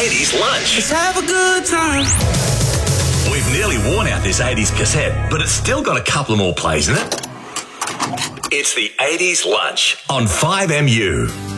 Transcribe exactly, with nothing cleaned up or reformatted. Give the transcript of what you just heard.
eighties Lunch. Let's have a good time. We've nearly worn out this eighties cassette, but it's still got a couple of more plays in it. It's the eighties Lunch on five M U.